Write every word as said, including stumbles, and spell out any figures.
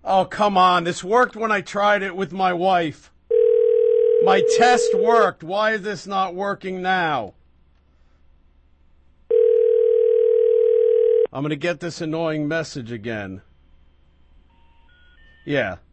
Oh, come on. This worked when I tried it with my wife. My test worked. Why is this not working now? I'm going to get this annoying message again. Yeah.